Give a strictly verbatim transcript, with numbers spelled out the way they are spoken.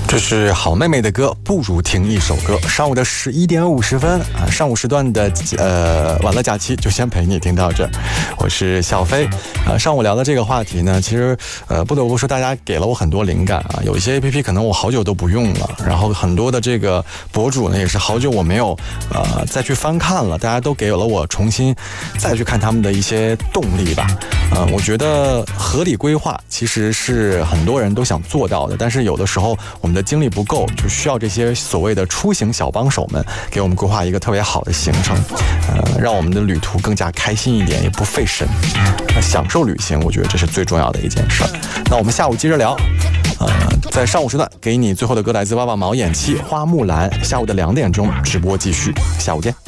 这是好妹妹的歌，不如听一首歌。上午的十一点五十分啊，上午时段的呃晚乐假期就先陪你听到这。我是小飞啊。上午聊的这个话题呢，其实呃不得不说，大家给了我很多灵感啊。有一些 A P P 可能我好久都不用了，然后很多的这个博主呢也是好久我没有呃再去翻看了，大家都给了我重新再去看他们的一些动力吧。呃，我觉得合理规划其实是很多人都想做到的，但是有的时候我们的精力不够，就需要这些所谓的出行小帮手们给我们规划一个特别好的行程，呃，让我们的旅途更加开心一点，也不费神，呃，享受旅行，我觉得这是最重要的一件事儿。那我们下午接着聊，呃，在上午时段给你最后的歌来自娃娃毛眼七花木兰，下午的两点钟直播继续，下午见。